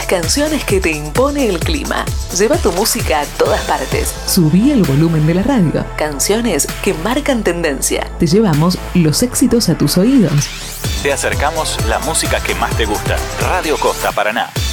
canciones que te impone el clima. Lleva tu música a todas partes. Subí el volumen de la radio. Canciones que marcan tendencia. Te llevamos los éxitos a tus oídos. Te acercamos la música que más te gusta. Radio Costa Paraná.